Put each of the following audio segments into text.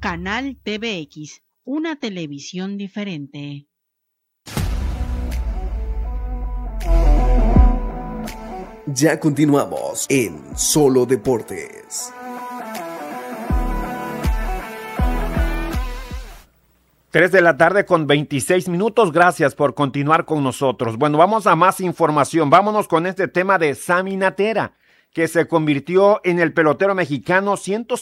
Canal TVX, una televisión diferente. Ya continuamos en Solo Deportes. 3:26 p.m. Gracias por continuar con nosotros. Bueno, vamos a más información. Vámonos con este tema de Sammy Natera, que se convirtió en el pelotero mexicano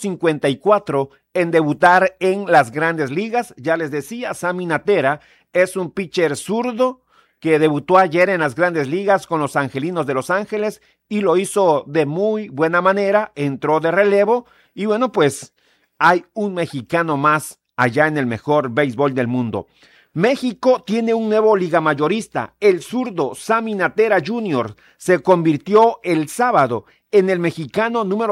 154 en debutar en las Grandes Ligas. Ya les decía, Sammy Natera es un pitcher zurdo que debutó ayer en las Grandes Ligas con los Angelinos de Los Ángeles y lo hizo de muy buena manera, entró de relevo y bueno, pues hay un mexicano más allá en el mejor béisbol del mundo. México tiene un nuevo liga mayorista. El zurdo Sammy Natera Jr. se convirtió el sábado en el mexicano número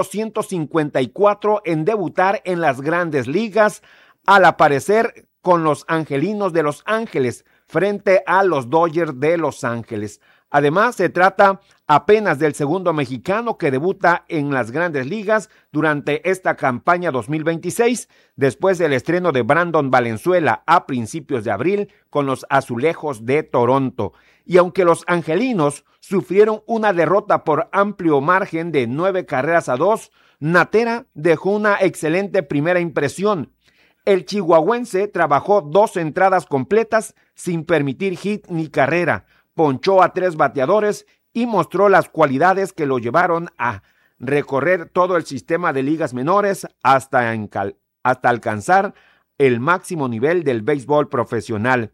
154 en debutar en las Grandes Ligas, al aparecer con los Angelinos de Los Ángeles frente a los Dodgers de Los Ángeles. Además, se trata apenas del segundo mexicano que debuta en las Grandes Ligas durante esta campaña 2026, después del estreno de Brandon Valenzuela a principios de abril con los Azulejos de Toronto. Y aunque los angelinos sufrieron una derrota por amplio margen de 9-2, Natera dejó una excelente primera impresión. El chihuahuense trabajó 2 entradas completas sin permitir hit ni carrera, ponchó a 3 bateadores y mostró las cualidades que lo llevaron a recorrer todo el sistema de ligas menores hasta alcanzar el máximo nivel del béisbol profesional.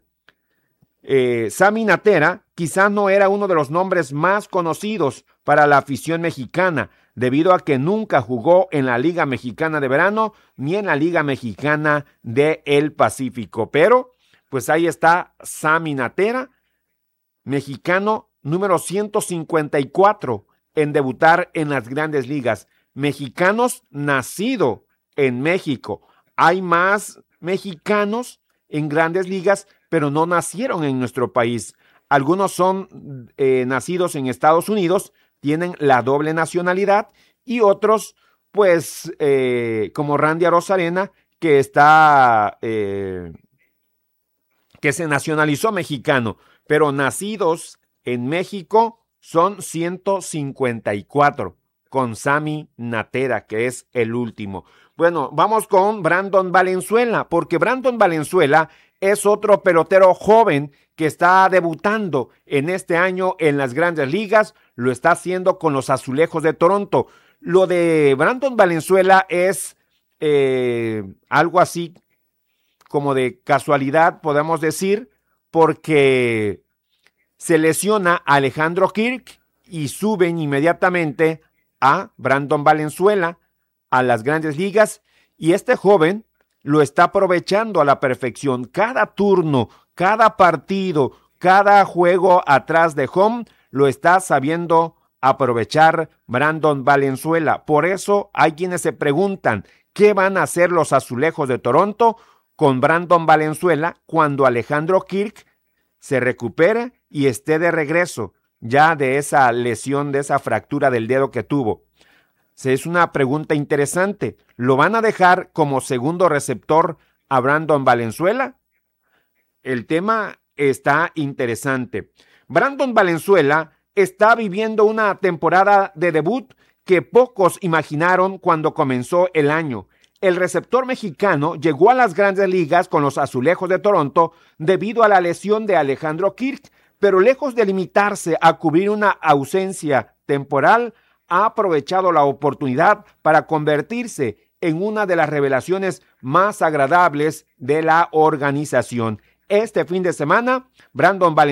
Sammy Natera quizás no era uno de los nombres más conocidos para la afición mexicana, debido a que nunca jugó en la Liga Mexicana de Verano ni en la Liga Mexicana del Pacífico. Pero, pues ahí está Sammy Natera, mexicano número 154 en debutar en las Grandes Ligas. Mexicanos nacido en México. Hay más mexicanos en Grandes Ligas, pero no nacieron en nuestro país. Algunos son nacidos en Estados Unidos, tienen la doble nacionalidad, y otros, pues, como Randy Arozarena, que se nacionalizó mexicano, pero nacidos en México son 154, con Sammy Natera, que es el último. Bueno, vamos con Brandon Valenzuela, porque Brandon Valenzuela es otro pelotero joven que está debutando en este año en las Grandes Ligas. Lo está haciendo con los Azulejos de Toronto. Lo de Brandon Valenzuela es algo así como de casualidad, podemos decir, porque se lesiona a Alejandro Kirk y suben inmediatamente a Brandon Valenzuela a las Grandes Ligas, y este joven lo está aprovechando a la perfección. Cada turno, cada partido, cada juego atrás de home lo está sabiendo aprovechar Brandon Valenzuela. Por eso hay quienes se preguntan, ¿qué van a hacer los Azulejos de Toronto con Brandon Valenzuela cuando Alejandro Kirk se recupere y esté de regreso ya de esa lesión, de esa fractura del dedo que tuvo? Es una pregunta interesante. ¿Lo van a dejar como segundo receptor a Brandon Valenzuela? El tema está interesante. Brandon Valenzuela está viviendo una temporada de debut que pocos imaginaron cuando comenzó el año. El receptor mexicano llegó a las Grandes Ligas con los Azulejos de Toronto debido a la lesión de Alejandro Kirk, pero lejos de limitarse a cubrir una ausencia temporal, ha aprovechado la oportunidad para convertirse en una de las revelaciones más agradables de la organización. Este fin de semana, Brandon Valenzuela